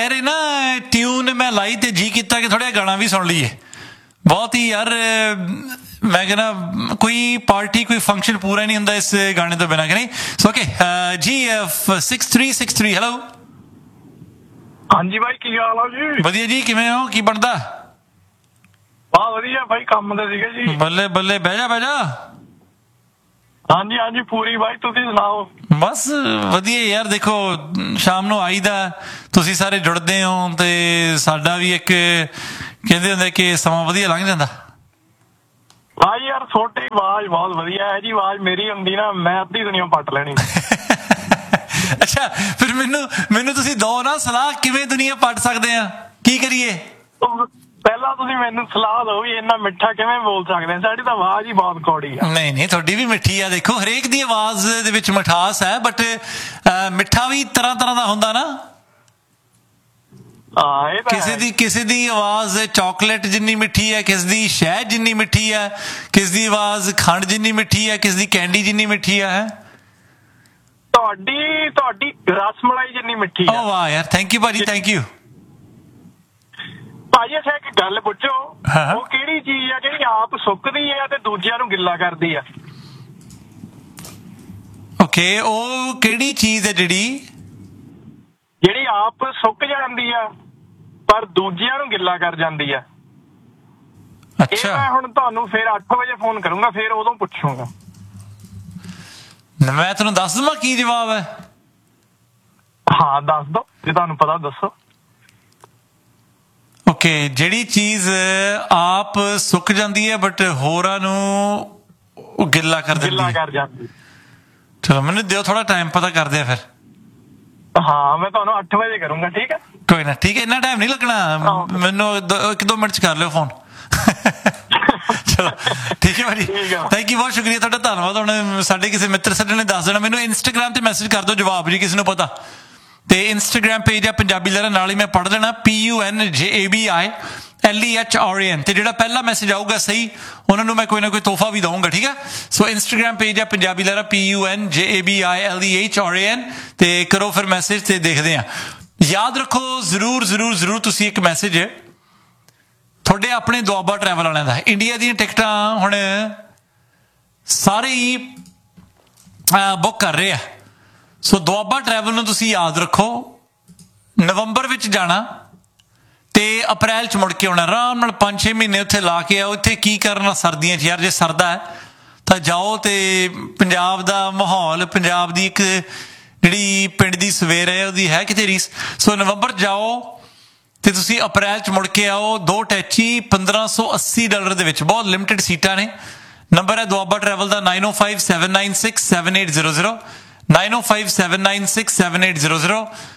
ਯਾਰ ਇਹ ਨਾ ਟਿਊਨ ਮੈਂ ਲਾਈ ਤੇ ਜੀ ਕੀਤਾ ਕਿ ਥੋੜ੍ਹਾ ਗਾਣਾ ਵੀ ਸੁਣ ਲਈਏ। ਬਹੁਤ ਹੀ ਯਾਰ ਮੈਂ ਕਹਿੰਦਾ ਕੋਈ ਪਾਰਟੀ ਕੋਈ ਫੰਕਸ਼ਨ ਪੂਰਾ ਨਹੀਂ ਹੁੰਦਾ ਇਸ ਗਾਣੇ ਤੋਂ ਬਿਨਾਂ ਕਿ ਨਹੀਂ। ਸੋ ਓਕੇ ਜੀ 6363 ਹੈਲੋ। ਹਾਂਜੀ ਬਾਈ ਕੀ ਹਾਲ ਆ ਜੀ? ਵਧੀਆ ਜੀ, ਕਿਵੇਂ ਹੋ? ਕੀ ਬਣਦਾ? ਬਹੁਤ ਵਧੀਆ ਬਾਈ, ਕੰਮ ਤੇ ਸੀਗੇ ਜੀ। ਬੱਲੇ ਬੱਲੇ, ਬਹਿ ਜਾ ਬਹਿ ਜਾ। ਹਾਂਜੀ ਹਾਂਜੀ ਪੂਰੀ ਬਾਈ, ਤੁਸੀਂ ਸੁਣਾਓ? ਬਸ ਵਧੀਆ ਯਾਰ। ਦੇਖੋ ਸ਼ਾਮ ਨੂੰ ਆਈਦਾ, ਤੁਸੀਂ ਸਾਰੇ ਜੁੜਦੇ ਹੋ ਤੇ ਸਾਡਾ ਵੀ ਇੱਕ ਕਹਿੰਦੇ ਹੁੰਦੇ ਕਿ ਸਮਾਂ ਵਧੀਆ ਲੰਘ ਜਾਂਦਾ। ਭਾਈ ਯਾਰ ਤੁਹਾਡੀ ਆਵਾਜ਼ ਬਹੁਤ ਵਧੀਆ ਹੈ ਜੀ। ਆਵਾਜ਼ ਮੇਰੀ ਹੁੰਦੀ ਨਾ ਮੈਂ ਅੱਧੀ ਦੁਨੀਆ ਪੱਟ ਲੈਣੀ। ਅੱਛਾ ਫਿਰ ਮੈਨੂੰ ਤੁਸੀਂ ਦੋ ਨਾ ਸਲਾਹ, ਕਿਵੇਂ ਦੁਨੀਆ ਪੱਟ ਸਕਦੇ ਆ, ਕੀ ਕਰੀਏ? ਪਹਿਲਾਂ ਤੁਸੀਂ ਮੈਨੂੰ ਸਲਾਹ ਦਿਓ ਵੀ ਇੰਨਾ ਮਿੱਠਾ ਕਿਵੇਂ ਬੋਲ ਸਕਦੇ ਆ। ਸਾਡੀ ਤਾਂ ਆਵਾਜ਼ ਹੀ ਬਹੁਤ ਕੌੜੀ ਆ। ਨਹੀਂ ਤੁਹਾਡੀ ਵੀ ਮਿੱਠੀ ਆ। ਦੇਖੋ ਹਰੇਕ ਦੀ ਆਵਾਜ਼ ਦੇ ਵਿੱਚ ਮਿਠਾਸ ਹੈ, ਬਟ ਮਿੱਠਾ ਵੀ ਤਰ੍ਹਾਂ ਤਰ੍ਹਾਂ ਦਾ ਹੁੰਦਾ ਨਾ। ਕਿਸੇ ਦੀ ਆਵਾਜ਼ ਚਾਕਲੇਟ ਜਿੰਨੀ ਮਿੱਠੀ ਹੈ, ਕਿਸ ਦੀ ਸ਼ਹਿਦ ਜਿੰਨੀ ਮਿੱਠੀ ਹੈ, ਕਿਸ ਦੀ ਆਵਾਜ਼ ਖੰਡ ਜਿੰਨੀ ਮਿੱਠੀ ਹੈ, ਕਿਸ ਦੀ ਕੈਂਡੀ ਜਿੰਨੀ ਮਿੱਠੀ ਹੈ। ਤੁਹਾਡੀ ਰਸਮਲਾਈ ਜਿੰਨੀ ਮਿੱਠੀ ਹੈ। ਓ ਵਾਹ ਯਾਰ, ਥੈਂਕ ਯੂ ਭਾਜੀ, ਥੈਂਕ ਯੂ ਭਾਜੀ। ਅੱਛਾ ਇੱਕ ਗੱਲ ਪੁੱਛੋ, ਉਹ ਕਿਹੜੀ ਚੀਜ਼ ਆ ਜਿਹੜੀ ਆਪ ਸੁੱਕਦੀ ਹੈ ਤੇ ਦੂਜਿਆਂ ਨੂੰ ਗਿੱਲਾ ਕਰਦੀ ਆ? ਓਕੇ, ਉਹ ਕਿਹੜੀ ਚੀਜ਼ ਹੈ ਜਿਹੜੀ ਆਪ ਸੁੱਕ ਜਾਂਦੀ ਆ ਪਰ ਦੂਜਿਆਂ ਨੂੰ ਗਿੱਲਾ ਕਰ ਜਾਂਦੀ ਆ? ਅੱਛਾ, ਮੈਂ ਹੁਣ ਤੁਹਾਨੂੰ ਫਿਰ 8 ਵਜੇ ਫੋਨ ਕਰੂੰਗਾ, ਫਿਰ ਉਦੋਂ ਪੁੱਛੂੰਗਾ। ਮੈਂ ਤੁਹਾਨੂੰ ਦੱਸ ਦਵਾਂ ਕੀ ਜਵਾਬ ਹੈ? ਹਾਂ ਦੱਸ ਦੋ, ਜੇ ਤੁਹਾਨੂੰ ਪਤਾ ਦੱਸੋ। ਓਕੇ, ਜਿਹੜੀ ਚੀਜ਼ ਆਪ ਸੁੱਕ ਜਾਂਦੀ ਹੈ ਬਟ ਹੋਰਾਂ ਨੂੰ ਗਿੱਲਾ ਕਰ ਜਾਂਦੀ। ਚਲੋ ਮੈਨੂੰ ਦਿਓ ਥੋੜਾ ਟਾਈਮ, ਪਤਾ ਕਰਦੇ ਆ ਫਿਰ। ਹਾਂ ਮੈਂ ਤੁਹਾਨੂੰ 8 ਵਜੇ ਕਰੂੰਗਾ, ਠੀਕ ਹੈ? ਕੋਈ ਨਾ, ਠੀਕ ਹੈ, ਇੰਨਾ ਟਾਈਮ ਨਹੀਂ ਲੱਗਣਾ ਮੈਨੂੰ, 1-2 ਮਿੰਟ ਚ ਕਰ ਲਿਓ ਫੋਨ। ਚਲੋ ਠੀਕ ਹੈ ਭਾਜੀ, ਥੈਂਕ ਯੂ, ਬਹੁਤ ਸ਼ੁਕਰੀਆ ਤੁਹਾਡਾ, ਧੰਨਵਾਦ। ਹੁਣ ਸਾਡੇ ਕਿਸੇ ਮਿੱਤਰ ਸਾਡੇ ਨੇ ਦੱਸ ਦੇਣਾ ਮੈਨੂੰ। ਇੰਸਟਾਗ੍ਰਾਮ ਤੇ ਮੈਸੇਜ ਕਰ ਦਿਓ ਜਵਾਬ ਜੀ, ਕਿਸੇ ਨੂੰ ਪਤਾ। ਤੇ ਇੰਸਟਾਗ੍ਰਾਮ ਪੇਜ ਆ ਪੰਜਾਬੀ ਲਹਿਰਾਂ, ਨਾਲ ਹੀ ਮੈਂ ਪੜ੍ਹ ਦੇਣਾ PUNJABILEHRAN। ਤੇ ਜਿਹੜਾ ਪਹਿਲਾ ਮੈਸੇਜ ਆਊਗਾ ਸਹੀ, ਉਹਨਾਂ ਨੂੰ ਮੈਂ ਕੋਈ ਨਾ ਕੋਈ ਤੋਹਫਾ ਵੀ ਦਊਂਗਾ, ਠੀਕ ਹੈ? ਸੋ ਇੰਸਟਾਗ੍ਰਾਮ ਪੇਜ ਆ ਪੰਜਾਬੀ ਲਹਿਰਾਂ PUNJABILEHRAN, ਤੇ ਕਰੋ ਫਿਰ ਮੈਸੇਜ ਤੇ ਦੇਖਦੇ ਆ। ਯਾਦ ਰੱਖੋ ਜ਼ਰੂਰ ਜ਼ਰੂਰ ਜ਼ਰੂਰ ਤੁਸੀਂ ਇੱਕ ਮੈਸੇਜ ਤੁਹਾਡੇ ਆਪਣੇ ਦੁਆਬਾ ਟਰੈਵਲ ਵਾਲਿਆਂ ਦਾ। ਇੰਡੀਆ ਦੀਆਂ ਟਿਕਟਾਂ ਹੁਣ ਸਾਰੇ ਹੀ ਬੁੱਕ ਕਰ ਰਹੇ ਆ। ਸੋ ਦੁਆਬਾ ਟਰੈਵਲ ਨੂੰ ਤੁਸੀਂ ਯਾਦ ਰੱਖੋ, ਨਵੰਬਰ ਵਿੱਚ ਜਾਣਾ ਤੇ ਅਪ੍ਰੈਲ ਚ ਮੁੜ ਕੇ ਆਉਣਾ। ਆਰਾਮ ਨਾਲ 5-6 ਮਹੀਨੇ ਉੱਥੇ ਲਾ ਕੇ ਆਓ। ਇੱਥੇ ਕੀ ਕਰਨਾ ਸਰਦੀਆਂ ਚ ਯਾਰ? ਜੇ ਸਰਦਾ ਹੈ ਤਾਂ ਜਾਓ ਤੇ ਪੰਜਾਬ ਦਾ ਮਾਹੌਲ, ਪੰਜਾਬ ਦੀ ਇੱਕ ਜਿਹੜੀ ਪਿੰਡ ਦੀ ਸਵੇਰ ਹੈ ਉਹਦੀ ਹੈ ਕਿਤੇ ਰੀਸ। ਸੋ ਨਵੰਬਰ ਜਾਓ ਤੇ ਤੁਸੀਂ ਅਪ੍ਰੈਲ ਚ ਮੁੜ ਕੇ ਆਓ। 2 ਟੈਚੀ $1580 ਦੇ ਵਿੱਚ, ਬਹੁਤ ਲਿਮਟਿਡ ਸੀਟਾਂ ਨੇ। ਨੰਬਰ ਹੈ ਦੁਆਬਾ ਟਰੈਵਲ ਦਾ 9057967800 9057967800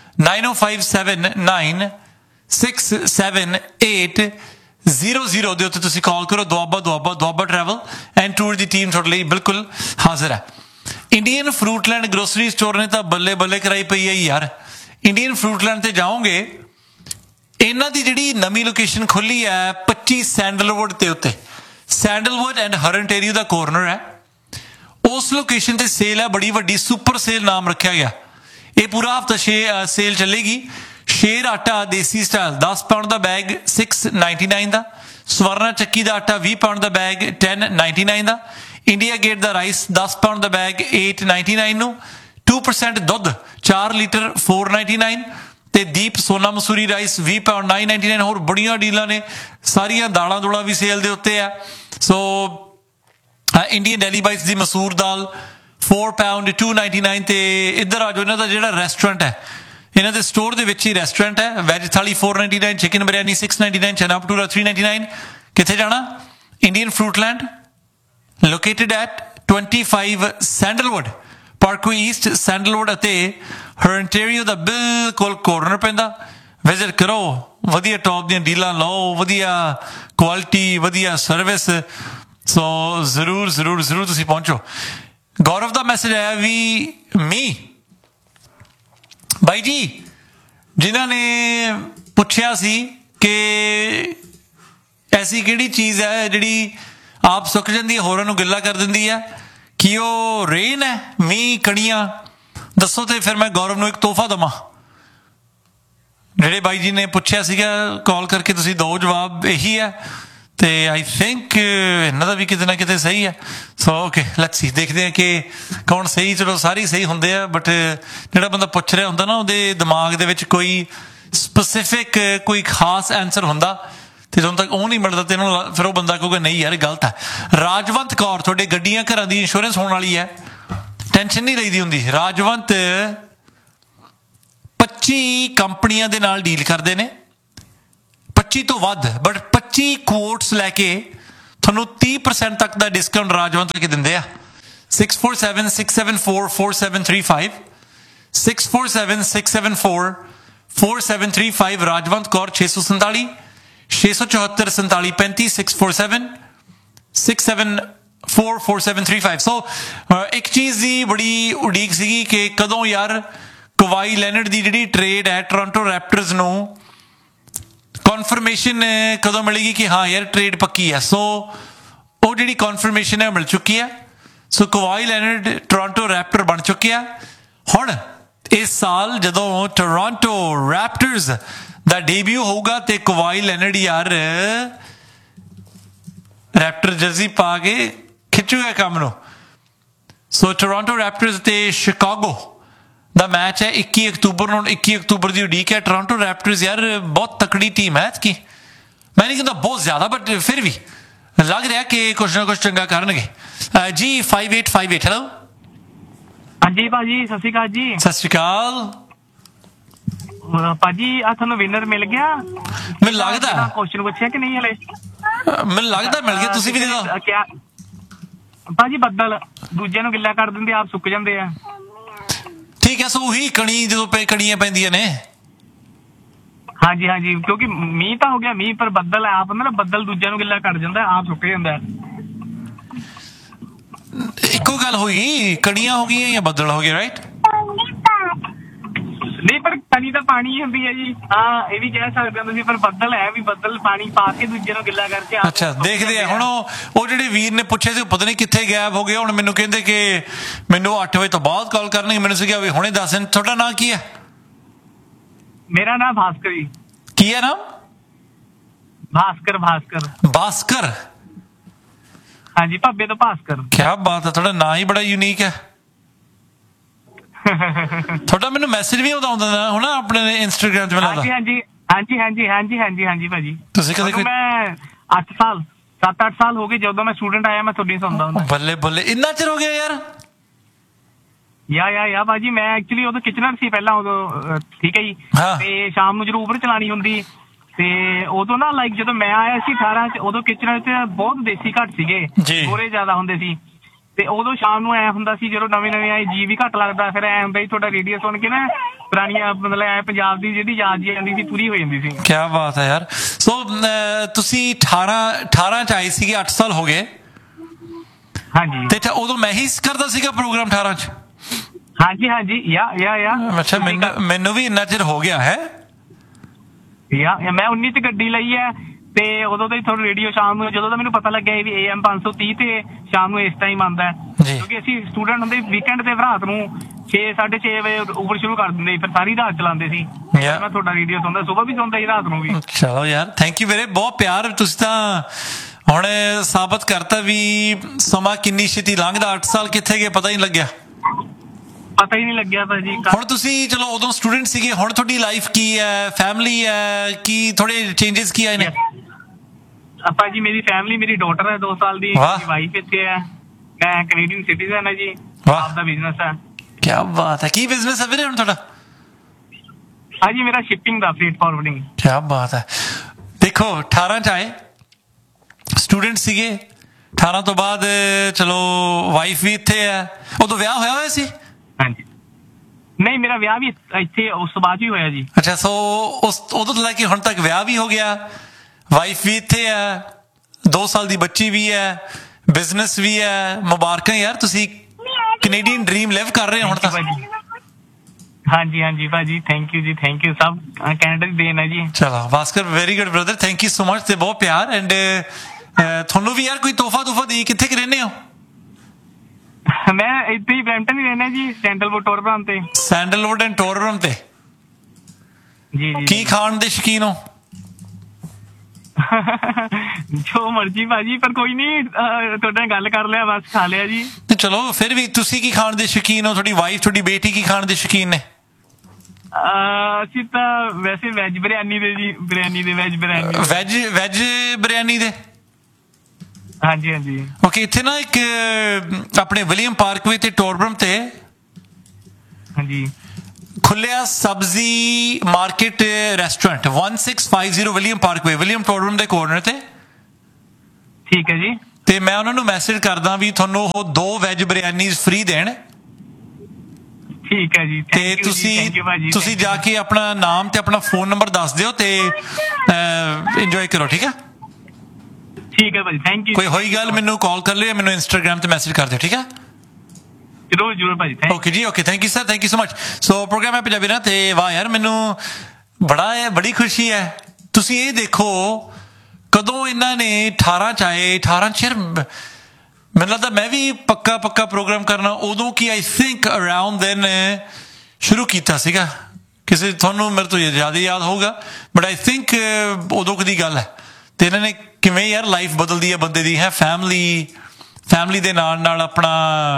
9057967800 ਦੇ ਉੱਤੇ ਤੁਸੀਂ ਕਾਲ ਕਰੋ। Doaba travel and tour the team ਤੁਹਾਡੇ ਲਈ ਬਿਲਕੁਲ ਹਾਜ਼ਰ ਹੈ। ਇੰਡੀਅਨ ਫਰੂਟਲੈਂਡ ਗਰੋਸਰੀ ਸਟੋਰ ਨੇ ਤਾਂ ਬੱਲੇ ਬੱਲੇ ਕਰਾਈ ਪਈ ਹੈ ਯਾਰ। ਇੰਡੀਅਨ ਫਰੂਟਲੈਂਡ ਤੇ ਜਾਓਗੇ, ਇਹਨਾਂ ਦੀ ਜਿਹੜੀ ਨਵੀਂ ਲੋਕੇਸ਼ਨ ਖੁੱਲੀ ਹੈ 25 ਸੈਂਡਲਵੁੱਡ ਤੇ ਉੱਤੇ, ਸੈਂਡਲਵੁੱਡ ਐਂਡ ਹਰਨਟੇਰੀਓ ਦਾ ਕੋਰਨਰ ਹੈ। ਉਸ ਲੋਕੇਸ਼ਨ ਤੇ ਸੇਲ ਹੈ ਬੜੀ ਵੱਡੀ, ਸੁਪਰ ਸੇਲ ਨਾਮ ਰੱਖਿਆ ਗਿਆ। ਇਹ ਪੂਰਾ ਹਫ਼ਤਾ ਸੇਲ ਚੱਲੇਗੀ। ਸ਼ੇਰ ਆਟਾ ਦੇਸੀ ਸਟਾਈਲ 10 ਪਾਉਂਡ ਦਾ ਬੈਗ $6.99 ਦਾ। ਸਵਰਨਾ ਚੱਕੀ ਦਾ ਆਟਾ 20 ਪਾਉਂਡ ਦਾ ਬੈਗ $10.99 ਦਾ। ਇੰਡੀਆ ਗੇਟ ਦਾ ਰਾਈਸ 10 ਪਾਉਂਡ ਦਾ ਬੈਗ $8.99 ਨੂੰ। 2% ਦੁੱਧ 4 ਲੀਟਰ $4.99 ਤੇ ਦੀਪ ਸੋਨਾ ਮਸੂਰੀ ਰਾਈਸ 20 ਪਾਉਂਡ $9.99। ਹੋਰ ਬੜੀਆਂ ਡੀਲਾਂ ਨੇ, ਸਾਰੀਆਂ ਦਾਲਾਂ ਦੂਲਾਂ ਵੀ ਸੇਲ ਦੇ ਉੱਤੇ ਆ। ਸੋ ਇੰਡੀਅਨ ਡੈਲੀ ਬਾਈਟਸ ਦੀ ਮਸੂਰ ਦਾਲ 4 ਪਾਉਂਡ $2.99 ਤੇ ਇੱਧਰ ਆ ਜਾਓ। ਇਹਨਾਂ ਦਾ ਜਿਹੜਾ ਰੈਸਟੋਰੈਂਟ ਹੈ, ਇਹਨਾਂ ਦੇ ਸਟੋਰ ਦੇ ਵਿੱਚ ਹੀ ਰੈਸਟੋਰੈਂਟ ਹੈ। ਵੈਜ ਥਾਲੀ $4.99, ਚਿਕਨ ਬਿਰਿਆਨੀ $6.99, ਚਨਾ ਭਟੂਰਾ $3.99। ਕਿੱਥੇ ਜਾਣਾ? Indian ਫਰੂਟਲੈਂਡ, located at 25 sandalwood, Parkway East, sandalwood ਅਤੇ ਹਰਨਟੇਰੀਓ ਦਾ ਬਿਲਕੁਲ ਕੋਰਨਰ ਪੈਂਦਾ। ਵਿਜ਼ਿਟ ਕਰੋ, ਵਧੀਆ ਟੌਪ ਦੀਆਂ ਡੀਲਾਂ ਲਓ, ਵਧੀਆ ਕੁਆਲਿਟੀ, ਵਧੀਆ ਸਰਵਿਸ। ਸੋ ਜ਼ਰੂਰ ਜ਼ਰੂਰ ਜ਼ਰੂਰ ਤੁਸੀਂ ਪਹੁੰਚੋ। ਗੌਰਵ ਦਾ ਮੈਸੇਜ ਆਇਆ ਵੀ ਬਾਈ ਜੀ, ਜਿਨ੍ਹਾਂ ਨੇ ਪੁੱਛਿਆ ਸੀ ਕਿ ਐਸੀ ਕਿਹੜੀ ਚੀਜ਼ ਹੈ ਜਿਹੜੀ ਆਪ ਸੁੱਕ ਜਾਂਦੀ ਹੈ ਹੋਰਾਂ ਨੂੰ ਗਿੱਲਾ ਕਰ ਦਿੰਦੀ ਹੈ, ਕੀ ਉਹ ਰੇਨ ਹੈ, ਮੀਂਹ, ਕਣੀਆਂ? ਦੱਸੋ ਤੇ ਫਿਰ ਮੈਂ ਗੌਰਵ ਨੂੰ ਇੱਕ ਤੋਹਫਾ ਦੇਵਾਂ। ਜਿਹੜੇ ਬਾਈ ਜੀ ਨੇ ਪੁੱਛਿਆ ਸੀਗਾ ਕਾਲ ਕਰਕੇ ਤੁਸੀਂ ਦਿਓ ਜਵਾਬ ਇਹੀ ਹੈ ਤੇ ਆਈ ਥਿੰਕ ਇਹਨਾਂ ਦਾ ਵੀ ਕਿਤੇ ਨਾ ਕਿਤੇ ਸਹੀ ਹੈ ਸੋ ਓਕੇ ਲੈਟਸ ਸੀ ਦੇਖਦੇ ਹਾਂ ਕਿ ਕੌਣ ਸਹੀ ਚਲੋ ਸਾਰੇ ਸਹੀ ਹੁੰਦੇ ਆ ਬਟ ਜਿਹੜਾ ਬੰਦਾ ਪੁੱਛ ਰਿਹਾ ਹੁੰਦਾ ਨਾ ਉਹਦੇ ਦਿਮਾਗ ਦੇ ਵਿੱਚ ਕੋਈ ਸਪੈਸੀਫਿਕ ਕੋਈ ਖਾਸ ਆਨਸਰ ਹੁੰਦਾ ਤੇ ਜਦੋਂ ਤੱਕ ਉਹ ਨਹੀਂ ਮਿਲਦਾ ਤੇ ਇਹਨੂੰ ਫਿਰ ਉਹ ਬੰਦਾ ਕਹੂਗਾ ਨਹੀਂ ਯਾਰ ਗਲਤ ਹੈ ਰਾਜਵੰਤ ਕੌਰ ਤੁਹਾਡੇ ਗੱਡੀਆਂ ਘਰਾਂ ਦੀ ਇੰਸ਼ੋਰੈਂਸ ਹੋਣ ਵਾਲੀ ਹੈ ਟੈਨਸ਼ਨ ਨਹੀਂ ਲਈਦੀ ਹੁੰਦੀ ਰਾਜਵੰਤ 25 ਕੰਪਨੀਆਂ ਦੇ ਨਾਲ ਡੀਲ ਕਰਦੇ ਨੇ 25 ਤੋਂ ਵੱਧ ਬਟ 25 ਕੋਟਸ ਲੈ ਕੇ ਤੁਹਾਨੂੰ 30% ਤੱਕ ਦਾ ਡਿਸਕਾਊਂਟ ਰਾਜਵੰਤ ਲੈ ਕੇ ਦਿੰਦੇ ਆ 6476744735 6476744735 ਰਾਜਵੰਤ ਕੌਰ 647 674 47 35 647 6744735 ਸੋ ਇੱਕ ਚੀਜ਼ ਦੀ ਬੜੀ ਉਡੀਕ ਸੀਗੀ ਕਿ ਕਦੋਂ ਯਾਰ ਕਵਾਈ ਲੈਨਰਡ ਦੀ ਜਿਹੜੀ ਟ੍ਰੇਡ ਹੈ ਟੋਰਾਂਟੋ ਰੈਪਟਰਸ ਨੂੰ ਕਨਫਰਮੇਸ਼ਨ ਕਦੋਂ ਮਿਲੇਗੀ ਕਿ ਹਾਂ ਯਾਰ ਟ੍ਰੇਡ ਪੱਕੀ ਹੈ ਸੋ ਉਹ ਜਿਹੜੀ ਕਨਫਰਮੇਸ਼ਨ ਹੈ ਮਿਲ ਚੁੱਕੀ ਹੈ ਸੋ ਕਵਾਈ ਲੈਨਰਡ ਟੋਰਾਂਟੋ ਰੈਪਟਰ ਬਣ ਚੁੱਕਿਆ ਹੁਣ ਇਸ ਸਾਲ ਜਦੋਂ ਟੋਰਾਂਟੋ ਰੈਪਟਰਸ ਦਾ ਡੇਬਿਊ ਹੋਊਗਾ ਤੇ ਕਵਾਈ ਲੈਨਰਡ ਯਾਰ ਰੈਪਟਰ ਜਰਸੀ ਪਾ ਕੇ ਖਿੱਚੂਗਾ ਕੰਮ ਨੂੰ ਸੋ ਟੋਰਾਂਟੋ ਰੈਪਟਰਸ ਤੇ ਸ਼ਿਕਾਗੋ ਦਾ ਮੈਚ ਹੈ 21 ਅਕਤੂਬਰ ਨੂੰ 21 ਅਕਤੂਬਰ ਦੀ ਉਡੀਕ ਹੈ ਟੋਰਾਂਟੋ ਰੈਪਟਰਸ ਯਾਰ ਬਹੁਤ ਤਕੜੀ ਟੀਮ ਹੈ ਕਿ ਮੈਂ ਨਹੀਂ ਕਹਿੰਦਾ ਬਹੁਤ ਜ਼ਿਆਦਾ ਬਟ ਫਿਰ ਵੀ ਲੱਗ ਰਿਹਾ ਕਿ ਕੁਛ ਨਾ ਕੁਛ ਚੰਗਾ ਕਰਨਗੇ ਜੀ 5858 ਹੈਲੋ ਹਾਂਜੀ ਭਾਜੀ ਸਤਿ ਸ਼੍ਰੀ ਅਕਾਲ ਜੀ ਸਤਿ ਸ਼੍ਰੀ ਅਕਾਲ ਭਾਜੀ ਆ ਤੁਹਾਨੂੰ ਵਿਨਰ ਮਿਲ ਗਿਆ ਮੈਨੂੰ ਲੱਗਦਾ ਕੁਐਸਚਨ ਪੁੱਛਿਆ ਕਿ ਨਹੀਂ ਹਲੇ ਮੈਨੂੰ ਲੱਗਦਾ ਮਿਲ ਗਿਆ ਤੁਸੀਂ ਵੀ ਦੇ ਦਿਓ ਕਿਆ ਭਾਜੀ ਬੱਦਲ ਦੂਜਿਆਂ ਨੂੰ ਗਿੱਲਾ ਕਰ ਦਿੰਦੇ ਆਪ ਸੁੱਕ ਜਾਂਦੇ ਆ ਠੀਕ ਹੈ ਸੋ ਉਹੀ ਕਣੀ ਜਦੋਂ ਕਣੀਆਂ ਪੈਂਦੀਆਂ ਨੇ ਹਾਂਜੀ ਹਾਂਜੀ ਕਿਉਂਕਿ ਮੀਂਹ ਤਾਂ ਹੋ ਗਿਆ ਮੀਂਹ ਪਰ ਬੱਦਲ ਆਪ ਹੁੰਦਾ ਨਾ ਬੱਦਲ ਦੂਜਿਆਂ ਨੂੰ ਗਿੱਲਾ ਕਰ ਜਾਂਦਾ ਆਪ ਸੁੱਕ ਜਾਂਦਾ ਇੱਕੋ ਗੱਲ ਹੋਈ ਕਣੀਆਂ ਹੋ ਗਈਆਂ ਜਾਂ ਬੱਦਲ ਹੋ ਗਏ ਰਾਈਟ ਨਹੀਂ ਪਰ ਕਣੀ ਤਾਂ ਪਾਣੀ ਹੀ ਹੁੰਦੀ ਹੈ ਜੀ ਹਾਂ ਇਹ ਵੀ ਕਹਿ ਸਕਦੇ ਹੋ ਤੁਸੀਂ ਪਰ ਬੱਦਲ ਹੈ ਵੀ ਬੱਦਲ ਪਾਣੀ ਪਾ ਕੇ ਦੂਜੇ ਨੂੰ ਗਿੱਲਾ ਕਰਕੇ ਅੱਛਾ ਦੇਖਦੇ ਆ ਹੁਣ ਉਹ ਜਿਹੜੇ ਵੀਰ ਨੇ ਪੁੱਛਿਆ ਸੀ ਪਤਾ ਨਹੀਂ ਕਿੱਥੇ ਗਾਇਬ ਹੋ ਗਏ ਹੁਣ ਮੈਨੂੰ ਕਹਿੰਦੇ ਕਿ ਮੈਨੂੰ 8 ਵਜੇ ਤੋਂ ਬਾਅਦ ਕਾਲ ਕਰਨਗੇ ਮੈਨੂੰ ਸੀਗਾ ਵੀ ਹੁਣੇ ਦੱਸ ਤੁਹਾਡਾ ਨਾਂ ਕੀ ਹੈ ਮੇਰਾ ਨਾਮ ਭਾਸਕਰ ਜੀ ਕੀ ਹੈ ਨਾਮ ਭਾਸਕਰ ਭਾਸਕਰ ਹਾਂਜੀ ਭਾਬੇ ਤੋਂ ਭਾਸਕਰ ਕੀ ਬਾਤ ਹੈ ਤੁਹਾਡਾ ਨਾਂ ਹੀ ਬੜਾ ਯੂਨੀਕ ਹੈ ਤੁਹਾਡਾ ਮੈਨੂੰ ਮੈਸੇਜ ਵੀ ਆਉਂਦਾ ਹੁਣ ਆਪਣੇ ਇੰਸਟਾਗ੍ਰਾਮ ਤੇ ਮਿਲਦਾ ਹਾਂਜੀ ਭਾਜੀ ਤੁਸੀਂ ਕਦੇ ਮੈਂ 7-8 ਸਾਲ ਹੋ ਗਏ ਜਦੋਂ ਮੈਂ ਸਟੂਡੈਂਟ ਆਇਆ ਮੈਂ ਤੁਹਾਡੀ ਸੁਣਦਾ ਹੁੰਦਾ ਬੱਲੇ ਬੱਲੇ ਇੰਨਾ ਚਿਰ ਹੋ ਗਿਆ ਯਾਰ ਭਾਜੀ ਮੈਂ ਐਕਚੁਅਲੀ ਉਦੋਂ ਕਿਚਨਰ ਸੀ ਪਹਿਲਾਂ ਉਦੋਂ ਠੀਕ ਹੈ ਜੀ ਤੇ ਸ਼ਾਮ ਨੂੰ ਜਦੋਂ ਉਬਰ ਚਲਾਣੀ ਹੁੰਦੀ ਤੇ ਉਦੋਂ ਨਾ ਲਾਈਕ ਜਦੋਂ ਮੈਂ ਆਇਆ ਸੀ 18 ਚ ਉਦੋਂ ਕਿਚਨਰ ਚ ਬਹੁਤ ਦੇਸੀ ਘੱਟ ਸੀਗੇ ਗੋਰੇ ਜ਼ਿਆਦਾ ਹੁੰਦੇ ਸੀ ਤੇ ਉਦੋਂ ਸ਼ਾਮ ਨੂੰ ਐ ਹੁੰਦਾ ਸੀ ਜਦੋਂ ਨਵੇਂ ਆਏ ਜੀ ਵੀ ਘੱਟ ਲੱਗਦਾ ਫਿਰ ਐ ਹੁੰਦਾ ਸੀ ਤੁਹਾਡਾ ਰੇਡੀਓ ਸੁਣ ਕੇ ਨਾ ਪੁਰਾਣੀਆਂ ਮਤਲਬ ਐ ਪੰਜਾਬ ਦੀ ਜਿਹੜੀ ਯਾਦ ਜੀ ਆਉਂਦੀ ਸੀ ਪੂਰੀ ਹੋ ਜਾਂਦੀ ਸੀ ਕੀ ਬਾਤ ਹੈ ਯਾਰ ਸੋ ਤੁਸੀਂ 18 ਚ ਆਏ ਸੀਗੇ 8 ਸਾਲ ਹੋ ਗਏ ਹਾਂਜੀ ਤੇ ਉਦੋਂ ਮੈਂ ਹੀ ਕਰਦਾ ਸੀਗਾ ਪ੍ਰੋਗਰਾਮ 18 ਚ ਹਾਂਜੀ ਯਾ ਅੱਛਾ ਮੈਨੂੰ ਵੀ ਇੰਨਾ ਚਿਰ ਹੋ ਗਿਆ ਹੈ ਮੈਂ 19 ਚ ਗੱਡੀ ਲਈ ਹੈ ਤੇ ਉਦੋਂ ਤੋਂ ਹੀ ਤੁਹਾਨੂੰ ਰੇਡੀਓ ਸ਼ਾਮ ਨੂੰ ਜਦੋਂ ਦਾ ਮੈਨੂੰ ਪਤਾ ਲੱਗਿਆ ਵੀ AM 530 ਤੇ ਸ਼ਾਮ ਨੂੰ ਇਸ ਟਾਈਮ ਆਉਂਦਾ ਕਿਉਂਕਿ ਅਸੀਂ ਸਟੂਡੈਂਟ ਹੁੰਦੇ ਵੀਕਐਂਡ ਤੇ ਰਾਤ ਨੂੰ 6-6:30 ਵਜੇ ਉਬਰ ਸ਼ੁਰੂ ਕਰ ਦਿੰਦੇ ਫਿਰ ਸਾਰੀ ਰਾਤ ਚਲਾਉਂਦੇ ਸੀ ਮੈਂ ਤੁਹਾਡਾ ਰੇਡੀਓ ਸੁਣਦਾ ਸਵੇਰ ਵੀ ਸੁਣਦਾ ਸੀ ਰਾਤ ਨੂੰ ਵੀ ਚਲੋ ਯਾਰ ਥੈਂਕ ਯੂ ਵੀਰੇ ਬਹੁਤ ਪਿਆਰ ਤੁਸੀਂ ਤਾਂ ਹੁਣ ਸਾਬਤ ਕਰਤਾ ਵੀ ਸਮਾਂ ਕਿੰਨੀ ਛੇਤੀ ਲੰਘਦਾ 8 ਸਾਲ ਕਿੱਥੇ ਗਏ ਪਤਾ ਹੀ ਨਹੀਂ ਲੱਗਿਆ ਪਤਾ ਹੀ ਨਹੀਂ ਲੱਗਿਆ ਭਾਜੀ ਹੁਣ ਤੁਸੀਂ ਚਲੋ ਉਦੋਂ ਸਟੂਡੈਂਟ ਸੀਗੇ ਹੁਣ ਤੁਹਾਡੀ ਲਾਈਫ ਕੀ ਹੈ ਫੈਮਿਲੀ ਹੈ ਕੀ ਥੋੜੇ ਚੇਂਜਸ ਕੀ ਆਏ ਨੇ ਆਪਾਂ ਜੀ ਮੇਰੀ ਫੈਮਿਲੀ ਮੇਰੀ ਡਾਟਰ ਹੈ 2 ਸਾਲ ਦੀ ਮੇਰੀ ਵਾਈਫ ਇੱਥੇ ਹੈ ਮੈਂ ਕੈਨੇਡੀਅਨ ਸਿਟੀਜ਼ਨ ਹੈ ਜੀ ਆਪਦਾ ਬਿਜ਼ਨਸ ਹੈ ਕੀ ਬਾਤ ਹੈ ਕੀ ਬਿਜ਼ਨਸ ਹੈ ਵੀਰੇ ਹੁਣ ਤੁਹਾਡਾ ਹਾਂਜੀ ਮੇਰਾ ਸ਼ਿਪਿੰਗ ਦਾ ਫreight ਫਾਰਵਰਡਿੰਗ ਕੀ ਬਾਤ ਹੈ ਦੇਖੋ 18 ਚ ਆਏ ਸਟੂਡੈਂਟ ਸੀਗੇ 18 ਤੋਂ ਬਾਅਦ ਚਲੋ ਵਾਈਫ ਵੀ ਇੱਥੇ ਹੈ ਉਦੋਂ ਵਿਆਹ ਹੋਇਆ ਸੀ ਹਾਂਜੀ ਨਹੀਂ ਮੇਰਾ ਵਿਆਹ ਵੀ ਇੱਥੇ ਉਸ ਤੋਂ ਬਾਅਦ ਹੀ ਹੋਇਆ ਜੀ ਅੱਛਾ ਸੋ ਉਦੋਂ ਤੋਂ ਲੈ ਕੇ ਹੁਣ ਤੱਕ ਵਿਆਹ ਵੀ ਹੋ ਗਿਆ ਵਾਈਫ ਵੀ ਇੱਥੇ ਹੈ 2 ਸਾਲ ਦੀ ਬੱਚੀ ਵੀ ਹੈ ਬਿਜ਼ਨਸ ਵੀ ਹੈ ਮੁਬਾਰਕਾਂ ਯਾਰ ਤੁਸੀਂ ਕੈਨੇਡੀਅਨ ਡ੍ਰੀਮ ਲਿਵ ਕਰ ਰਹੇ ਹੋ ਹੁਣ ਤਾਂ ਹਾਂਜੀ ਭਾਜੀ ਥੈਂਕ ਯੂ ਸਭ ਕੈਨੇਡਾ ਦੀ ਦੇਣ ਹੈ ਜੀ ਚਲੋ Bhaskar very good brother thank you so much ਤੇ ਬਹੁਤ ਪਿਆਰ ਐਂਡ ਤੁਹਾਨੂੰ ਵੀ ਯਾਰ ਕੋਈ ਤੋਹਫਾ ਦੇ ਕਿੱਥੇ ਕਿ ਰਹਿੰਦੇ ਹੋ ਮੈਂ ਇੱਥੇ ਹੀ ਬ੍ਰੈਂਪਟਨ ਹੀ ਰਹਿਣਾ ਜੀ ਸੈਂਡਲਵੁੱਡ ਟੋਰਬਰਮ ਤੇ ਸੈਂਡਲਵੁੱਡ ਐਂਡ ਟੋਰਬਰਮ ਤੇ ਜੀ ਜੀ ਕੀ ਖਾਣ ਦੇ ਸ਼ੌਕੀਨ ਹੋ? ਜੋ ਮਰਜੀ ਭਾਜੀ, ਪਰ ਕੋਈ ਨਹੀਂ, ਤੁਹਾਡੇ ਨਾਲ ਗੱਲ ਕਰ ਲਿਆ, ਬਸ ਖਾ ਲਿਆ ਜੀ। ਚਲੋ ਫਿਰ ਵੀ ਤੁਸੀਂ ਕੀ ਖਾਣ ਦੇ ਸ਼ੌਕੀਨ ਹੋ? ਤੁਹਾਡੀ ਵਾਈਫ, ਤੁਹਾਡੀ ਬੇਟੀ ਕੀ ਖਾਣ ਦੇ ਸ਼ੌਕੀਨ ਨੇ? ਅਸੀਂ ਤਾਂ ਵੈਸੇ ਵੈਜ ਬਿਰਿਆਨੀ ਦੇ ਜੀ, ਵੈਜ ਬਿਰਿਆਨੀ ਦੇ। ਹਾਂਜੀ ਹਾਂਜੀ। ਓਕੇ, ਇੱਥੇ ਨਾ ਇੱਕ ਆਪਣੇ ਵਿਲੀਅਮ ਪਾਰਕਵੇ ਤੇ ਟੋਰਬਰਮ ਤੇ ਹਾਂਜੀ ਖੁੱਲਿਆ ਸਬਜ਼ੀ market restaurant 1650 William Parkway, William ਟੋਰਬਰਮ ਦੇ ਕੋਰਨਰ ਤੇ। ਠੀਕ ਹੈ ਜੀ। ਤੇ ਮੈਂ ਉਹਨਾਂ ਨੂੰ ਮੈਸੇਜ ਕਰਦਾ ਵੀ ਤੁਹਾਨੂੰ ਉਹ 2 ਵੈਜ ਬਿਰਿਆਨੀ ਫ੍ਰੀ ਦੇਣ। ਠੀਕ ਹੈ ਜੀ। ਤੇ ਤੁਸੀਂ ਜਾ ਕੇ ਆਪਣਾ ਨਾਮ ਤੇ ਆਪਣਾ ਫੋਨ ਨੰਬਰ ਦੱਸ ਦਿਓ ਤੇ ਇੰਜੋਏ ਕਰੋ, ਠੀਕ ਹੈ? ਠੀਕ ਹੈ ਭਾਜੀ, ਥੈਂਕ ਯੂ। ਕੋਈ ਹੋਈ ਗੱਲ ਮੈਨੂੰ ਕਾਲ ਕਰ ਲਿਓ, ਮੈਨੂੰ ਇੰਸਟਾਗ੍ਰਾਮ ਤੇ ਮੈਸੇਜ ਕਰ ਦਿਓ, ਠੀਕ ਹੈ? ਜ਼ਰੂਰ ਭਾਜੀ। ਓਕੇ ਜੀ, okay, thank you sir, thank you so much. So programme ਹੈ ਪੰਜਾਬੀ ਨਾ, ਤੇ ਵਾਹ ਯਾਰ ਮੈਨੂੰ ਬੜੀ ਖੁਸ਼ੀ ਹੈ। ਤੁਸੀਂ ਇਹ ਦੇਖੋ ਕਦੋਂ ਇਹਨਾਂ ਨੇ 18 ਚ ਆਏ, 18 ਚ ਮੈਨੂੰ ਲੱਗਦਾ ਮੈਂ ਵੀ ਪੱਕਾ ਪ੍ਰੋਗਰਾਮ ਕਰਨਾ ਉਦੋਂ ਕੀ ਆਈ ਥਿੰਕ ਅਰਾਊਂਡ ਦੈਨ ਸ਼ੁਰੂ ਕੀਤਾ ਸੀਗਾ। ਕਿਸੇ ਤੁਹਾਨੂੰ ਮੇਰੇ ਤੋਂ ਜ਼ਿਆਦਾ ਯਾਦ ਹੋਊਗਾ, ਬਟ ਆਈ ਥਿੰਕ ਉਦੋਂ ਦੀ ਗੱਲ ਹੈ। ਤੇ ਇਹਨਾਂ ਨੇ ਕਿਵੇਂ ਯਾਰ ਲਾਈਫ ਬਦਲਦੀ ਹੈ ਬੰਦੇ ਦੀ, ਹੈ ਫੈਮਲੀ ਦੇ ਨਾਲ ਆਪਣਾ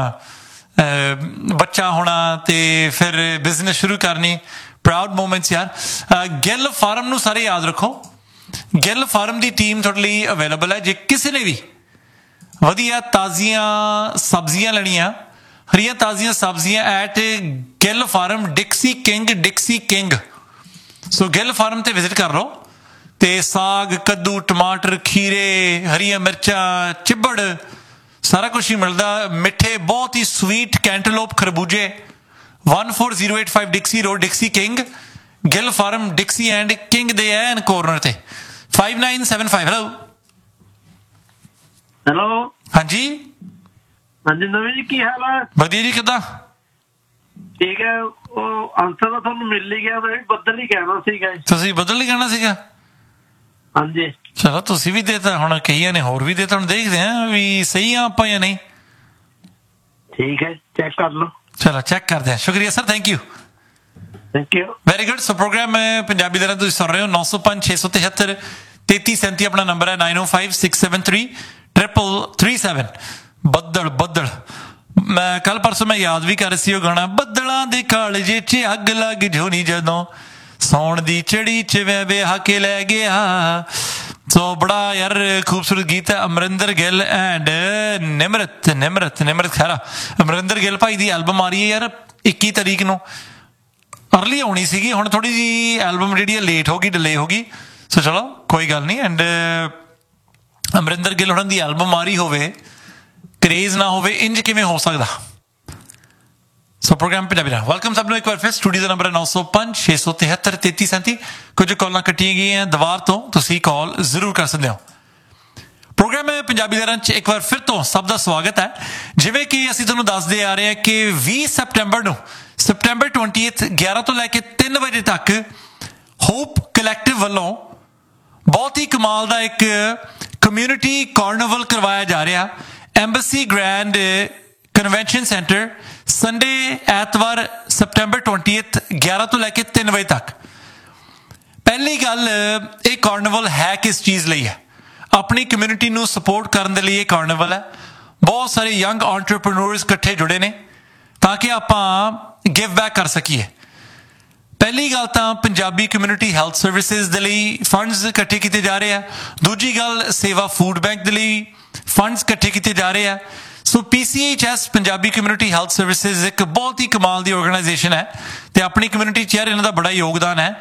ਬੱਚਾ ਹੋਣਾ ਤੇ ਫਿਰ ਬਿਜ਼ਨਸ ਸ਼ੁਰੂ ਕਰਨੀ, ਪ੍ਰਾਊਡ ਮੂਮੈਂਟਸ ਯਾਰ। ਗਿੱਲ ਫਾਰਮ ਨੂੰ ਸਾਰੇ ਯਾਦ ਰੱਖੋ, ਗਿੱਲ ਫਾਰਮ ਦੀ ਟੀਮ ਤੁਹਾਡੇ ਲਈ ਅਵੇਲੇਬਲ ਹੈ। ਜੇ ਕਿਸੇ ਨੇ ਵੀ ਵਧੀਆ ਤਾਜ਼ੀਆਂ ਸਬਜ਼ੀਆਂ ਲੈਣੀਆਂ, ਹਰੀਆਂ ਤਾਜ਼ੀਆਂ ਸਬਜ਼ੀਆਂ at Gill farm, ਡਿਕਸੀ king. So Gill farm ਤੇ ਵਿਜ਼ਿਟ ਕਰ ਲਓ ਤੇ ਸਾਗ, ਕੱਦੂ, ਟਮਾਟਰ, ਖੀਰੇ, ਹਰੀਆਂ ਮਿਰਚਾਂ, ਚਿੱਬੜ, ਸਾਰਾ ਕੁਛ ਹੀ ਮਿਲਦਾ। ਮਿੱਠੇ ਬਹੁਤ ਹੀ sweet ਕੈਂਟਲੋਪ ਖਰਬੂਜੇ। 14085 ਡਿਕਸੀ road, ਡਿਕਸੀ king, Gill farm, ਡਿਕਸੀ and king ਦੇ ਐਨ ਕੋਰਨਰ ਤੇ। 5975। ਹੈਲੋ ਹਾਂਜੀ ਨਵੀਂ ਜੀ, ਕੀ ਹਾਲ ਹੈ? ਵਧੀਆ ਜੀ, ਕਿੱਦਾਂ? ਠੀਕ ਹੈ। ਉਹ ਆਨਸਰ ਤਾਂ ਤੁਹਾਨੂੰ ਮਿਲ ਹੀ ਗਿਆ, ਮੈਂ ਬੱਦਲ ਹੀ ਕਹਿਣਾ ਸੀਗਾ। ਤੁਸੀਂ ਬਦਲ ਹੀ ਕਹਿਣਾ ਸੀਗਾ? ਹਾਂਜੀ ਚਲੋ ਤੁਸੀਂ ਵੀ ਦੇਤਾ, ਹੁਣ ਕਈਆਂ ਨੇ ਹੋਰ ਵੀ ਦੇਤਾ, ਹੁਣ ਦੇਖਦੇ ਆ ਵੀ ਸਹੀ ਆ ਆਪਾਂ ਜਾਂ ਨਹੀਂ। ਠੀਕ ਹੈ, ਚੈੱਕ ਕਰ ਲਓ। ਚਲੋ ਚੈੱਕ ਕਰਦੇ ਆ। ਸ਼ੁਕਰੀਆ sir, thank you. Very good. So programme Punjabi ਦੇ ਨਾਲ ਤੁਸੀਂ ਸੁਣ ਰਹੇ ਹੋ। 905 673 3337 ਆਪਣਾ ਨੰਬਰ ਹੈ। 905 673 3337। ਬੱਦਲ ਮੈਂ ਕੱਲ ਪਰਸੋਂ ਮੈਂ ਯਾਦ ਵੀ ਕਰ ਰਹੀ ਸੀ ਉਹ ਗਾਣਾ, ਬੱਦਲਾਂ ਦੇ ਕਾਲਜੇ 'ਚ ਅੱਗ ਲੱਗ ਜੋਨੀ ਜਦੋਂ ਸੌਣ ਦੀ ਚੜੀ 'ਚ ਵਿਆਹ ਕੇ ਲੈ ਗਿਆ। ਸੋ ਬੜਾ ਯਾਰ ਖੂਬਸੂਰਤ ਗੀਤ ਹੈ। Amarinder Gill and Nimrat Khaira. Amarinder Gill Bhai the album ਆ ਰਹੀ ਹੈ ਯਾਰ 21 ਤਰੀਕ ਨੂੰ। ਅਰਲੀ ਆਉਣੀ ਸੀਗੀ, ਹੁਣ ਥੋੜੀ ਜਿਹੀ ਐਲਬਮ ਜਿਹੜੀ ਹੈ ਲੇਟ ਹੋ ਗਈ, ਡਿਲੇ ਹੋ ਗਈ। ਸੋ ਚਲੋ ਕੋਈ ਗੱਲ ਨਹੀਂ। ਐਂਡ ਅਮਰਿੰਦਰ ਗਿੱਲ ਉਹਨਾਂ ਦੀ ਐਲਬਮ ਆ ਰਹੀ ਹੋਵੇ, ਕਰੇਜ਼ ਨਾ ਹੋਵੇ, ਇੰਜ ਕਿਵੇਂ ਹੋ ਸਕਦਾ? ਸੋ ਪ੍ਰੋਗਰਾਮ ਪੰਜਾਬੀ ਦਾ ਵੈਲਕਮ ਸਭ ਨੂੰ ਇੱਕ ਵਾਰ ਫਿਰ। ਸਟੂਡੀਓ ਦਾ ਨੰਬਰ ਹੈ 905 673 3337। ਕੁਝ ਕਾਲਾਂ ਕੱਟੀਆਂ ਗਈਆਂ ਦੁਬਾਰ ਤੋਂ, ਤੁਸੀਂ ਕਾਲ ਜ਼ਰੂਰ ਕਰ ਸਕਦੇ ਹੋ। ਪ੍ਰੋਗਰਾਮ ਪੰਜਾਬੀ ਦੇ ਰੰਚ ਇੱਕ ਵਾਰ ਫਿਰ ਤੋਂ ਸਭ ਦਾ ਸਵਾਗਤ ਹੈ। ਜਿਵੇਂ ਕਿ ਅਸੀਂ ਤੁਹਾਨੂੰ ਦੱਸਦੇ ਆ ਰਹੇ ਹਾਂ ਕਿ 20 ਸੈਪਟੈਂਬਰ ਨੂੰ, ਸੈਪਟੈਂਬਰ 20 11 ਤੋਂ ਲੈ ਕੇ 3 ਵਜੇ ਤੱਕ ਹੋਪ ਕਲੈਕਟਿਵ ਵੱਲੋਂ ਬਹੁਤ ਹੀ ਕਮਾਲ ਦਾ ਇੱਕ ਕਮਿਊਨਿਟੀ ਕਾਰਨੀਵਲ ਕਰਵਾਇਆ ਜਾ ਰਿਹਾ। Embassy grand convention centre, Sunday ਐਤਵਾਰ ਸੈਪਟੈਂਬਰ 20 11 ਤੋਂ ਲੈ ਕੇ 3 ਵਜੇ ਤੱਕ। ਪਹਿਲੀ ਗੱਲ, ਇਹ ਕਾਰਨੀਵਲ ਹੈ ਕਿਸ ਚੀਜ਼ ਲਈ ਹੈ? ਆਪਣੀ ਕਮਿਊਨਿਟੀ ਨੂੰ ਸਪੋਰਟ ਕਰਨ ਦੇ ਲਈ ਇਹ ਕਾਰਨੀਵਲ ਹੈ। ਬਹੁਤ ਸਾਰੇ ਯੰਗ ਐਂਟਰਪ੍ਰੀਨਿਓਰਸ ਇਕੱਠੇ ਜੁੜੇ ਨੇ ਤਾਂ ਕਿ ਆਪਾਂ ਗਿਵ ਬੈਕ ਕਰ ਸਕੀਏ। ਪਹਿਲੀ ਗੱਲ ਤਾਂ ਪੰਜਾਬੀ ਕਮਿਊਨਿਟੀ ਹੈਲਥ ਸਰਵਿਸਿਜ਼ ਦੇ ਲਈ ਫੰਡਸ ਇਕੱਠੇ ਕੀਤੇ ਜਾ ਰਹੇ ਆ। ਦੂਜੀ ਗੱਲ, ਸੇਵਾ ਫੂਡ ਬੈਂਕ ਦੇ ਲਈ ਫੰਡਸ ਇਕੱਠੇ ਕੀਤੇ ਜਾ ਰਹੇ ਆ। ਸੋ PCHS Punjabi community health services ਇੱਕ ਬਹੁਤ ਹੀ ਕਮਾਲ ਦੀ ਆਰਗੇਨਾਈਜੇਸ਼ਨ ਹੈ ਤੇ ਆਪਣੀ ਕਮਿਊਨਿਟੀ 'ਚ ਯਾਰ ਇਹਨਾਂ ਦਾ ਬੜਾ ਯੋਗਦਾਨ ਹੈ।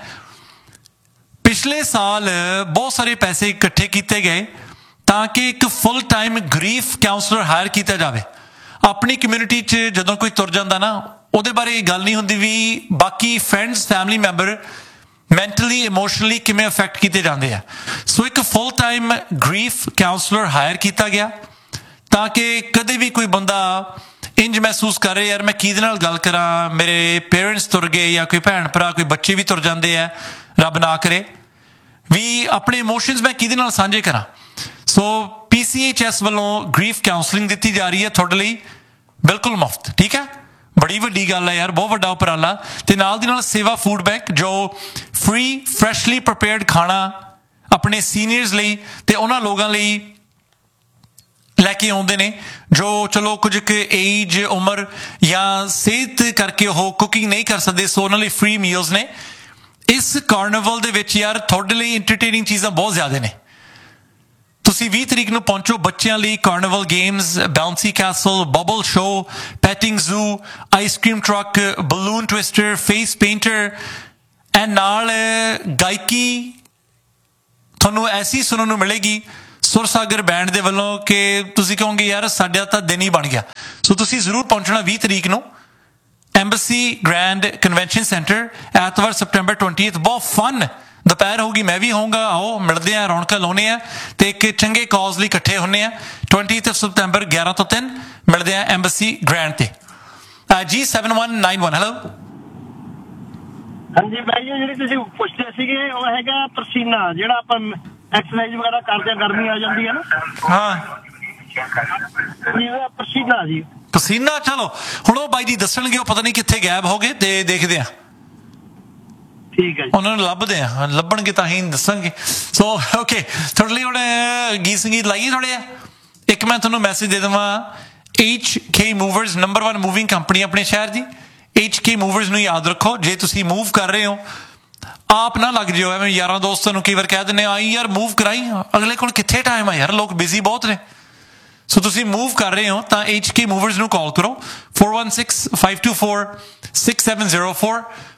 ਪਿਛਲੇ ਸਾਲ ਬਹੁਤ ਸਾਰੇ ਪੈਸੇ ਇਕੱਠੇ ਕੀਤੇ ਗਏ ਤਾਂ ਕਿ ਇੱਕ full time grief councillor hire ਕੀਤਾ ਜਾਵੇ। ਆਪਣੀ ਕਮਿਊਨਿਟੀ 'ਚ ਜਦੋਂ ਕੋਈ ਤੁਰ ਜਾਂਦਾ ਨਾ, ਉਹਦੇ ਬਾਰੇ ਗੱਲ ਨਹੀਂ ਹੁੰਦੀ ਵੀ ਬਾਕੀ friends, family member mentally, emotionally ਕਿਵੇਂ ਅਫੈਕਟ ਕੀਤੇ ਜਾਂਦੇ ਆ। ਸੋ ਇੱਕ full time grief councillor hire ਕੀਤਾ ਗਿਆ ਤਾਂ ਕਿ ਕਦੇ ਵੀ ਕੋਈ ਬੰਦਾ ਇੰਜ ਮਹਿਸੂਸ ਕਰ ਰਿਹਾ, ਯਾਰ ਮੈਂ ਕਿਹਦੇ ਨਾਲ ਗੱਲ ਕਰਾਂ, ਮੇਰੇ ਪੇਰੈਂਟਸ ਤੁਰ ਗਏ ਜਾਂ ਕੋਈ ਭੈਣ ਭਰਾ, ਕੋਈ ਬੱਚੇ ਵੀ ਤੁਰ ਜਾਂਦੇ ਆ, ਰੱਬ ਨਾ ਕਰੇ, ਵੀ ਆਪਣੇ ਇਮੋਸ਼ਨਸ ਮੈਂ ਕਿਹਦੇ ਨਾਲ ਸਾਂਝੇ ਕਰਾਂ। ਸੋ PCHS ਵੱਲੋਂ ਗ੍ਰੀਫ ਕਾਉਂਸਲਿੰਗ ਦਿੱਤੀ ਜਾ ਰਹੀ ਹੈ ਤੁਹਾਡੇ ਲਈ ਬਿਲਕੁਲ ਮੁਫਤ, ਠੀਕ ਹੈ? ਬੜੀ ਵੱਡੀ ਗੱਲ ਹੈ ਯਾਰ, ਬਹੁਤ ਵੱਡਾ ਉਪਰਾਲਾ। ਤੇ ਨਾਲ ਦੀ ਨਾਲ ਸੇਵਾ ਫੂਡ ਬੈਂਕ ਜੋ ਫ੍ਰੀ ਫਰੈਸ਼ਲੀ ਪ੍ਰੀਪੇਅਰਡ ਖਾਣਾ ਆਪਣੇ ਸੀਨੀਅਰਸ ਲਈ ਤੇ ਉਹਨਾਂ ਲੋਕਾਂ ਲਈ ਲੈ ਕੇ ਆਉਂਦੇ ਨੇ ਜੋ ਚਲੋ ਕੁਝ ਕੁ ਏਜ ਉਮਰ ਜਾਂ ਸਿਹਤ ਕਰਕੇ ਉਹ ਕੁਕਿੰਗ ਨਹੀਂ ਕਰ ਸਕਦੇ, ਸੋ ਉਹਨਾਂ ਲਈ ਫ੍ਰੀ ਮੀਲਸ ਨੇ। ਇਸ ਕਾਰਨੀਵਲ ਦੇ ਵਿੱਚ ਯਾਰ ਤੁਹਾਡੇ ਲਈ ਇੰਟਰਟੇਨਿੰਗ ਚੀਜ਼ਾਂ ਬਹੁਤ ਜ਼ਿਆਦਾ ਨੇ। ਤੁਸੀਂ 20 ਤਰੀਕ ਨੂੰ ਪਹੁੰਚੋ, ਬੱਚਿਆਂ ਲਈ carnival games, ਬਾਉਂਸੀ Castell, bubble show, patting zoo, ice cream truck, balloon twister, face painter and ਨਾਲ ਗਾਇਕੀ ਤੁਹਾਨੂੰ ਐਸੀ ਸੁਣਨ ਨੂੰ ਮਿਲੇਗੀ ਸੁਰਸਾਗਰ ਬੈਂਡ ਦੇ ਵੱਲੋਂ ਕਿ ਤੁਸੀਂ ਕਹੋਗੇ ਯਾਰ ਸਾਡਾ ਤਾਂ ਦਿਨ ਹੀ ਬਣ ਗਿਆ। ਸੋ ਤੁਸੀਂ ਜ਼ਰੂਰ ਪਹੁੰਚਣਾ 20 ਤਰੀਕ ਨੂੰ ਐਂਬੈਸੀ ਗ੍ਰੈਂਡ ਕਨਵੈਨਸ਼ਨ ਸੈਂਟਰ, ਐਤਵਾਰ ਸੈਪਟੈਂਬਰ 20। ਬਹੁਤ ਫਨ ਦੁਪਹਿਰ ਹੋਊਗੀ, ਮੈਂ ਵੀ ਹੋਊਂਗਾ। ਆਓ ਮਿਲਦੇ ਆ, ਰੌਣਕਾਂ ਲਾਉਂਦੇ ਆ ਤੇ ਇੱਕ ਚੰਗੇ ਕਾਜ਼ ਲਈ ਇਕੱਠੇ ਹੁੰਦੇ ਆ। 20 ਸਤੰਬਰ 11 ਤੋਂ 3 ਮਿਲਦੇ ਆ ਐਂਬੈਸੀ ਗ੍ਰੈਂਡ ਤੇ। G7191 hello. ਹਾਂਜੀ ਬਾਈ ਜੀ, ਜਿਹੜੀ ਤੁਸੀਂ ਪੁੱਛਦੇ ਸੀਗੇ ਉਹ ਹੈਗਾ ਪਸੀਨਾ, ਜਿਹੜਾ ਆਪਾਂ ਐਕਸਰਸਾਈਜ਼ ਵਗੈਰਾ ਕਰਦੇ ਆ, ਗਰਮੀ ਆ ਜਾਂਦੀ ਹੈ ਨਾ। ਹਾਂ ਜੀ ਪਸੀਨਾ ਜੀ, ਪਸੀਨਾ। ਚਲੋ ਹੁਣ ਉਹ ਬਾਈ ਜੀ ਦੱਸਣਗੇ, ਉਹ ਪਤਾ ਨਹੀਂ ਕਿੱਥੇ ਗਾਇਬ ਹੋ ਗਏ, ਤੇ ਦੇਖਦੇ ਆ ਠੀਕ ਹੈ ਜੀ, ਉਹਨਾਂ ਨੂੰ ਲੱਭਦੇ ਆ, ਲੱਭਣਗੇ ਤਾਂ ਹੀ ਦੱਸਣਗੇ। ਸੋ ਓਕੇ, ਤੁਹਾਡੇ ਲਈ ਹੁਣ ਗੀਤ ਸੰਗੀਤ ਲਾਈਏ ਥੋੜ੍ਹੇ ਆ। ਇੱਕ ਮੈਂ ਤੁਹਾਨੂੰ ਮੈਸੇਜ ਦੇ ਦੇਵਾਂ, HK movers number 1 moving company ਆਪਣੇ ਸ਼ਹਿਰ ਦੀ। HK ਮੂਵਰਸ ਨੂੰ ਯਾਦ ਰੱਖੋ, ਜੇ ਤੁਸੀਂ ਮੂਵ ਕਰ ਰਹੇ ਹੋ ਆਪ ਨਾ ਲੱਗ ਜਿਓ ਐਵੇਂ ਯਾਰਾਂ ਦੋਸਤਾਂ ਨੂੰ ਕਈ ਵਾਰ ਕਹਿ ਦਿੰਦੇ ਆਈ ਯਾਰ ਮੂਵ ਕਰਾਈ, ਅਗਲੇ ਕੋਲ ਕਿੱਥੇ ਟਾਈਮ ਆ ਯਾਰ, ਲੋਕ ਬਿਜ਼ੀ ਬਹੁਤ ਨੇ। ਸੋ ਤੁਸੀਂ ਮੂਵ ਕਰ ਰਹੇ ਹੋ ਤਾਂ HK ਮੂਵਰਸ ਨੂੰ ਕਾਲ ਕਰੋ 416-524-6704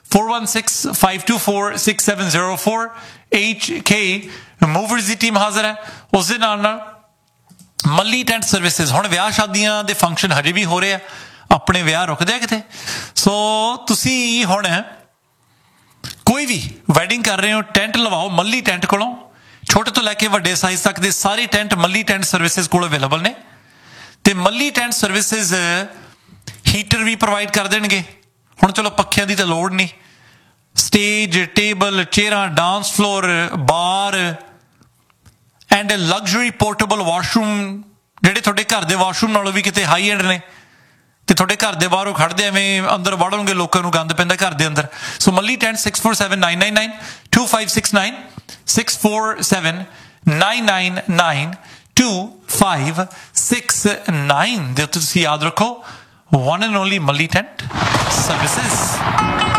416-524-6704। HK ਮੂਵਰਸ ਦੀ ਟੀਮ ਹਾਜ਼ਰ ਹੈ। ਉਸ ਦੇ ਨਾਲ ਨਾਲ ਮੱਲੀ ਟੈਂਟ ਸਰਵਿਸਿਜ਼, ਹੁਣ ਵਿਆਹ ਸ਼ਾਦੀਆਂ ਦੇ ਫੰਕਸ਼ਨ ਹਜੇ ਵੀ ਹੋ ਰਹੇ ਆ, ਆਪਣੇ ਵਿਆਹ ਰੁਕਦੇ ਆ ਕਿਤੇ। ਸੋ ਤੁਸੀਂ ਹੁਣ ਕੋਈ ਵੀ ਵੈਡਿੰਗ ਕਰ ਰਹੇ ਹੋ, ਟੈਂਟ ਲਵਾਓ ਮੱਲੀ ਟੈਂਟ ਕੋਲੋਂ। ਛੋਟੇ ਤੋਂ ਲੈ ਕੇ ਵੱਡੇ ਸਾਈਜ਼ ਤੱਕ ਦੇ ਸਾਰੇ ਟੈਂਟ ਮੱਲੀ ਟੈਂਟ ਸਰਵਿਸਿਜ਼ ਕੋਲ ਅਵੇਲੇਬਲ ਨੇ। ਤੇ ਮੱਲੀ ਟੈਂਟ ਸਰਵਿਸਿਜ਼ ਹੀਟਰ ਵੀ ਪ੍ਰੋਵਾਈਡ ਕਰ ਦੇਣਗੇ। ਹੁਣ ਚਲੋ ਪੱਖਿਆਂ ਦੀ ਤਾਂ ਲੋੜ ਨਹੀਂ, stage, table, ਚੇਅਰਾਂ, dance floor, bar and luxury portable washroom, ਜਿਹੜੇ ਤੁਹਾਡੇ ਘਰ ਦੇ ਵਾਸ਼ਰੂਮ ਨਾਲੋਂ ਵੀ ਕਿਤੇ ਹਾਈ ਐਂਡ ਨੇ ਤੇ ਤੁਹਾਡੇ ਘਰ ਦੇ ਬਾਹਰੋਂ ਖੜਦੇ ਐਵੇਂ ਅੰਦਰ ਵੜੋਗੇ, ਲੋਕਾਂ ਨੂੰ ਗੰਦ ਪੈਂਦਾ ਘਰ ਦੇ ਅੰਦਰ। ਸੋ ਮੱਲੀ ਟੈਂਟ 6479992569 6479992569 ਦੇ ਉੱਤੇ ਤੁਸੀਂ ਯਾਦ ਰੱਖੋ, one and only ਮੱਲੀ ਟੈਂਟ ਸਰਵਿਸਿਜ਼।